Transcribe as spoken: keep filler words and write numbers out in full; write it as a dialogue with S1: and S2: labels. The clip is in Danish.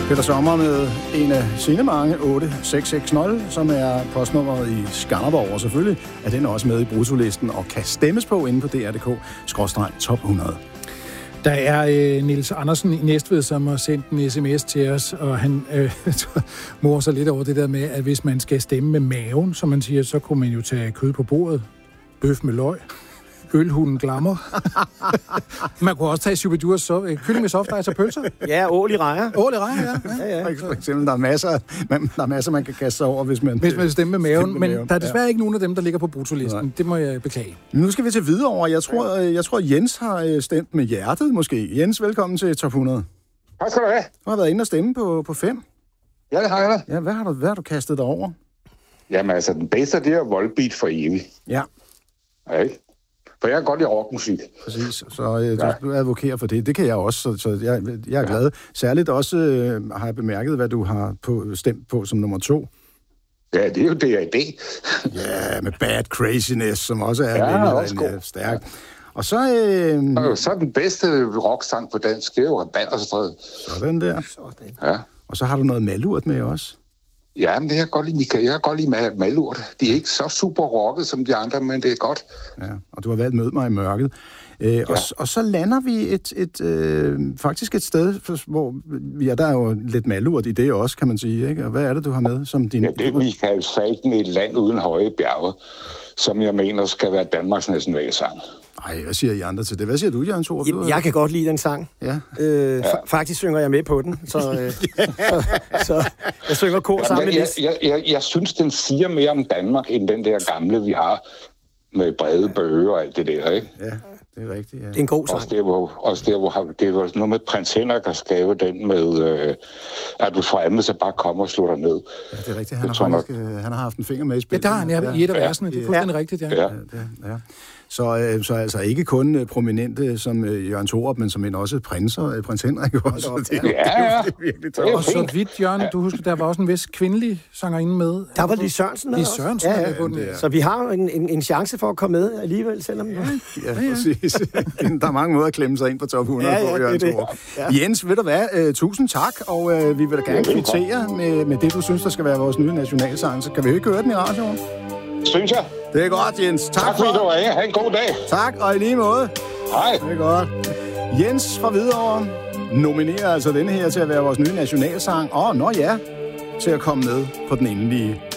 S1: Peter Sommer med en af sine mange otte seks seks nul, som er postnummeret i Skanderborg, og selvfølgelig er den også med i brutolisten og kan stemmes på inde på D R punktum d k skråstreg top hundrede.
S2: Der er øh, Niels Andersen i Næstved, som har sendt en sms til os, og han øh, morer sig lidt over det der med, at hvis man skal stemme med maven, som man siger, så kunne man jo tage kød på bordet, bøf med løg, ølhunden glammer. Man kunne også tage Superdures so- kylling med soft ice og pølser.
S3: Ja, ål i rejer.
S2: Ål i rejer, ja.
S3: ja, ja.
S1: For eksempel, der er masser, man, der er masser, man kan kaste sig over, hvis man...
S2: Hvis man stemmer med maven,
S1: med
S2: men
S1: maven.
S2: der er desværre
S1: ja.
S2: ikke nogen af dem, der ligger på brutolisten. Nej. Det må jeg beklage.
S1: Nu skal vi til Hvidovre. Jeg tror, jeg tror Jens har stemt med hjertet, måske. Jens, velkommen til top hundrede.
S4: Tak skal du have.
S1: Du har været inde og stemme på, på fem.
S4: Ja, det har jeg da.
S1: Ja, hvad har du, hvad har du kastet dig over?
S4: Jamen altså, den bedste, det er Volbeat for evigt.
S1: Ja.
S4: Ja, ikke? For jeg kan godt lide rockmusik.
S1: Præcis, så øh, ja. du advokerer for det. Det kan jeg også, så, så jeg, jeg er glad. Særligt også øh, har jeg bemærket, hvad du har på, stemt på som nummer to.
S4: Ja, det er jo D R D.
S1: Ja, med Bad Craziness, som også er
S4: ja,
S1: vældig,
S4: også
S1: en, stærk. Og så... Øh,
S4: og så den bedste rocksang på dansk, det er jo Rabalderstræde.
S1: Sådan der.
S3: Sådan.
S1: Ja. Og så har du noget malurt med også.
S4: Ja, men det har jeg godt lide, Michael. Jeg har godt lide malurt. De er ikke så super rocket som de andre, men det er godt.
S1: Ja, og du har valgt Mød mig i mørket. Øh, ja. og, og så lander vi et, et øh, faktisk et sted, hvor ja, der er jo lidt malurt i det også, kan man sige. Ikke? Og hvad er det, du har med som din...
S4: Ja, det er Michael Falken i et land uden høje bjerge, som jeg mener skal være Danmarks nationalsang.
S1: Nej, hvad siger I andre til det? Hvad siger du, Jørgen Thorup?
S3: Jeg, jeg kan godt lide den sang.
S1: Ja.
S3: Øh, ja. F- faktisk synger jeg med på den, så, øh, så, så jeg synger kor sammen med
S4: jeg,
S3: Lis.
S4: jeg, jeg, jeg synes, den siger mere om Danmark, end den der gamle, vi har med brede bøger og alt det der, ikke?
S1: Ja, det er rigtigt, ja.
S3: Det er en god sang.
S4: Også der, hvor, også der, hvor det var noget med Prins Henrik, der skrev den med, øh, at du fremmed, så bare kommer og slår dig ned.
S1: Ja, det er rigtigt. Han har, faktisk, øh, han har haft en finger med i spillet.
S2: Ja, der har han ja, i et af versene. Det er fuldstændig
S4: ja.
S2: rigtigt, ja.
S4: ja.
S1: ja, ja. Så, øh, så altså ikke kun øh, prominente som øh, Jørgen Thorup, men som en også prinser, øh, prins Henrik også. Det,
S4: ja,
S1: det,
S4: ja.
S1: det, det er virkelig tørt.
S2: Og så vidt, Jørgen, du husker, der var også en vis kvindelig sangerinde med.
S3: Der var Lis Sørensen med
S2: Lis Sørensen
S3: ja,
S2: ja,
S3: ja.
S2: på den.
S1: Ja.
S3: Så vi har en, en, en chance for at komme med alligevel, selvom... Ja,
S1: ja, præcis. Der er mange måder at klemme sig ind på top hundrede
S3: ja, ja,
S1: på, Jørgen Thorup. Ja. Jens, ved du hvad? Uh, tusind tak, og uh, vi vil da gerne kvittere med, med det, du synes, der skal være vores nye nationalsang. Så kan vi jo ikke høre den i radioen?
S4: Synes jeg.
S1: Det er godt, Jens. Tak,
S4: tak fordi du var her. Ha' en god dag.
S1: Tak, og i lige måde.
S4: Hej.
S1: Det er godt. Jens fra Hvidovre nominerer altså denne her til at være vores nye nationalsang. Og nå ja, til at komme med på den endelige